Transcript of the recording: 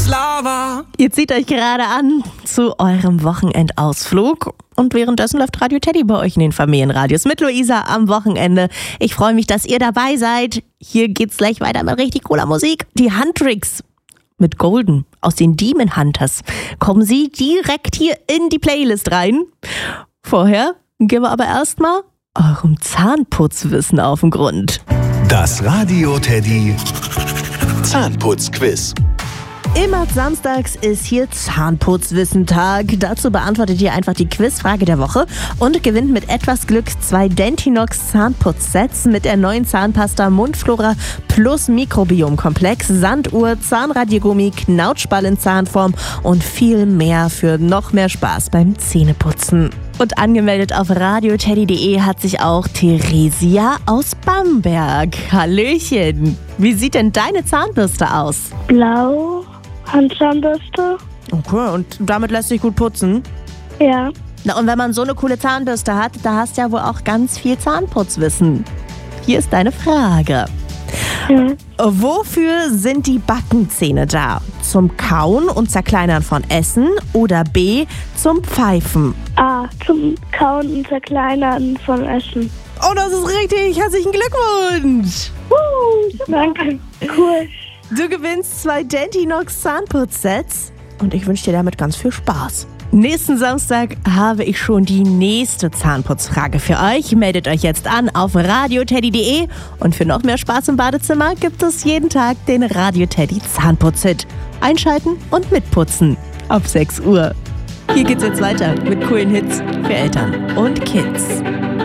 Lava. Ihr zieht euch gerade an zu eurem Wochenendausflug. Und währenddessen läuft Radio Teddy bei euch in den Familienradios mit Luisa am Wochenende. Ich freue mich, dass ihr dabei seid. Hier geht's gleich weiter mit richtig cooler Musik. Die Huntrix mit Golden aus den Demon Hunters. Kommen sie direkt hier in die Playlist rein. Vorher gehen wir aber erstmal eurem Zahnputzwissen auf den Grund. Das Radio Teddy Zahnputzquiz. Immer samstags ist hier Zahnputzwissentag. Dazu beantwortet ihr einfach die Quizfrage der Woche und gewinnt mit etwas Glück 2 Dentinox Zahnputzsets mit der neuen Zahnpasta Mundflora plus Mikrobiomkomplex, Sanduhr, Zahnradiergummi, Knautschball in Zahnform und viel mehr für noch mehr Spaß beim Zähneputzen. Und angemeldet auf radioteddy.de hat sich auch Theresia aus Bamberg. Hallöchen! Wie sieht denn deine Zahnbürste aus? Blau, Handzahnbürste. Okay, und damit lässt sich gut putzen? Ja. Na, und wenn man so eine coole Zahnbürste hat, da hast du ja wohl auch ganz viel Zahnputzwissen. Hier ist deine Frage. Ja. Wofür sind die Backenzähne da? Zum Kauen und Zerkleinern von Essen oder B, zum Pfeifen? A, zum Kauen und Zerkleinern von Essen. Oh, das ist richtig. Herzlichen Glückwunsch. Danke. Cool. Du gewinnst 2 Dentinox Zahnputzsets und ich wünsche dir damit ganz viel Spaß. Nächsten Samstag habe ich schon die nächste Zahnputzfrage für euch. Meldet euch jetzt an auf radioteddy.de und für noch mehr Spaß im Badezimmer gibt es jeden Tag den Radio Teddy Zahnputzhit. Einschalten und mitputzen. Ab 6 Uhr. Hier geht's jetzt weiter mit coolen Hits für Eltern und Kids.